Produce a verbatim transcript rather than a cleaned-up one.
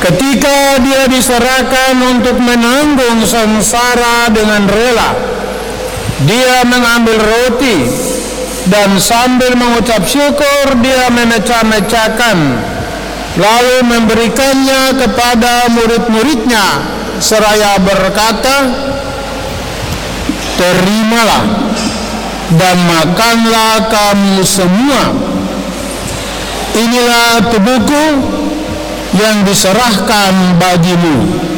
Ketika dia diserahkan untuk menanggung sengsara dengan rela, dia mengambil roti dan sambil mengucap syukur dia memecah-mecahkan, lalu memberikannya kepada murid-muridnya seraya berkata, "Terimalah dan makanlah kamu semua. Inilah tubuhku yang diserahkan bagimu."